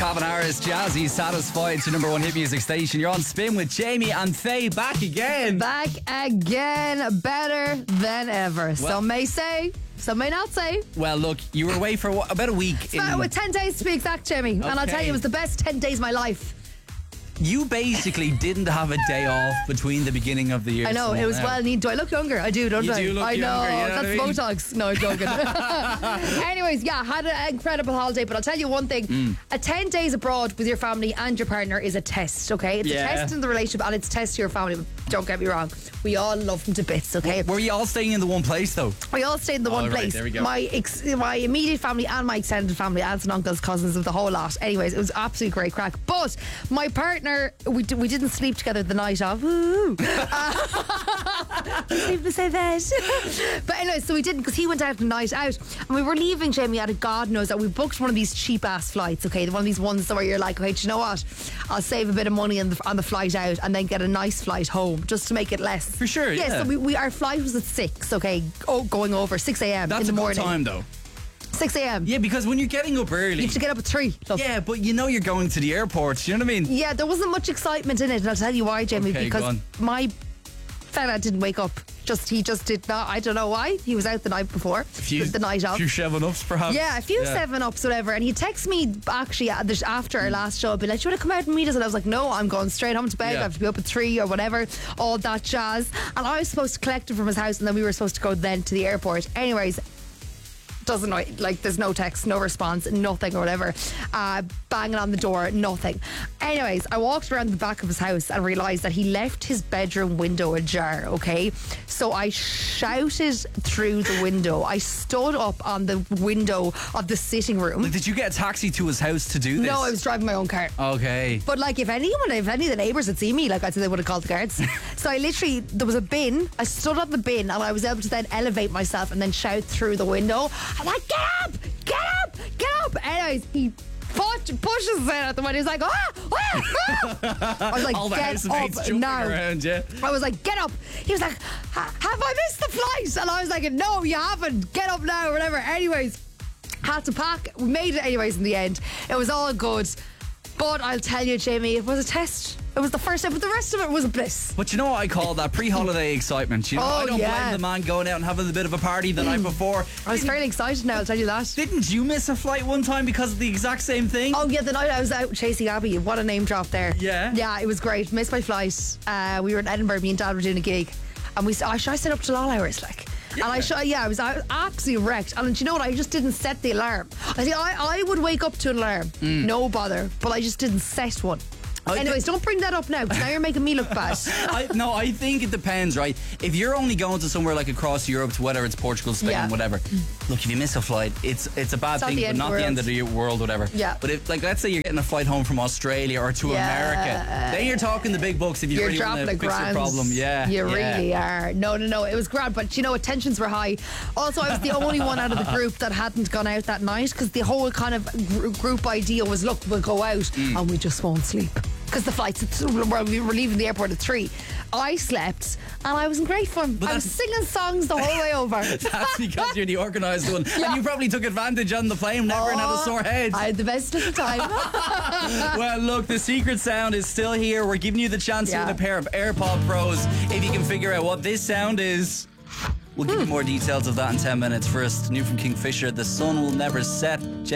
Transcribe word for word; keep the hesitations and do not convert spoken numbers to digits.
Calvin Harris, Jazzy, Satisfied to number one hit music station. You're on Spin with Jamie and Faye, back again. Back again, better than ever. Well, some may say, some may not say. Well, look, you were away for what, about a week. Uh, with ten days to be exact, Jamie. Okay. And I'll tell you, it was the best ten days of my life. You basically didn't have a day off between the beginning of the year. I know, it was now. well needed. Do I look younger? I do, don't you I? Do look I know, younger, you know that's what I mean? Botox. No, I'm joking. Anyways, yeah, had an incredible holiday, but I'll tell you one thing. Mm. A ten days abroad with your family and your partner is a test, okay? It's yeah. a test in the relationship and it's a test to your family. Don't get me wrong. We all love them to bits, okay? Were you all staying in the one place, though? We all stayed in the oh, one right, place. There we go. My ex- my immediate family and my extended family, aunts and uncles, cousins, of the whole lot. Anyways, it was absolutely great crack. But my partner, we, d- we didn't sleep together the night of. Woo! uh, people say that. But anyway, so we didn't, because he went out the night out. And we were leaving, Jamie, out of God knows that. We booked one of these cheap ass flights, okay? One of these ones where you're like, okay, do you know what? I'll save a bit of money on the, on the flight out and then get a nice flight home just to make it less. For sure, yeah. Yeah, so we, we, our flight was at six, okay? Oh, going over, six a.m. That's in the a morning. good time, though. six a.m. Yeah, because when you're getting up early, You have to get up at three. Love. Yeah, but you know you're going to the airport. You know what I mean? Yeah, there wasn't much excitement in it, and I'll tell you why, Jamie, Okay, go because on. my fella didn't wake up. Just he just did not. I don't know why. He was out the night before, A few, the night of. A few seven ups, perhaps. Yeah, a few yeah. seven ups, whatever. And he texted me actually after our last show, be like, "Do you want to come out and meet us?" And I was like, "No, I'm going straight home to bed. Yeah. I have to be up at three or whatever, all that jazz." And I was supposed to collect him from his house, and then we were supposed to go then to the airport. Anyways. Doesn't know, like there's no text, no response, nothing or whatever. Uh, banging on the door, nothing. Anyways, I walked around the back of his house and realised that he left his bedroom window ajar, okay? So I shouted through the window. I stood up on the window of the sitting room. Like, did you get a taxi to his house to do this? No, I was driving my own car. Okay. But like if anyone, if any of the neighbours had seen me, like I'd say they would have called the guards. So I literally, there was a bin, I stood on the bin and I was able to then elevate myself and then shout through the window. I'm like, get up, get up, get up. Anyways, he push, pushes it at the window. He's like, ah, ah, ah. I was like, All the get housemates up jumping now. around, yeah. I was like, get up. He was like, have I missed the flight? And I was like, no, you haven't. Get up now, or whatever. Anyways, had to pack. We made it anyways in the end. It was all good. But I'll tell you, Jamie, it was a test. It was the first time, but the rest of it was a bliss. But you know what I call that? Pre-holiday excitement. You know, Oh, I don't yeah. blame the man going out and having a bit of a party the night before. I was fairly excited now, I'll tell you that. Didn't you miss a flight one time because of the exact same thing? Oh, yeah, the night I was out chasing Abby. What a name drop there. Yeah. Yeah, it was great. Missed my flight. Uh, we were in Edinburgh, me and Dad were doing a gig. And we, I, I stayed up till all hours, like. Yeah. And I, sh- yeah, I was, I was absolutely wrecked. And do you know what? I just didn't set the alarm. I think I, I would wake up to an alarm, Mm. no bother, but I just didn't set one. I Anyways, thi- don't bring that up now, because now you're making me look bad. I, no, I think it depends, right? If you're only going to somewhere like across Europe, to whether it's Portugal, Spain, Yeah. whatever. Look, if you miss a flight, it's it's a bad It's not thing, the but end not of the the end of world. the world, whatever. Yeah. But if, like, let's say you're getting a flight home from Australia or to Yeah. America, then you're talking the big bucks if you You're really want dropping to a fix your grand. problem. Yeah, You yeah. really are. No, no, no. It was grand, but you know, tensions were high. Also, I was the only one out of the group that hadn't gone out that night because the whole kind of gr- group idea was, look, we'll go out Mm. and we just won't sleep. Because the flights, at, well, we were leaving the airport at three. I slept and I was in great fun. But I was that's- singing songs the whole way over. That's because you're the organised one. Yeah. And you probably took advantage on the plane, never had a sore head. I had the best of the time. Well, look, the secret sound is still here. We're giving you the chance Yeah. to win a pair of AirPod Pros. If you can figure out what this sound is, we'll give you more details of that in ten minutes. First, new from Kingfisher, The Sun Will Never Set.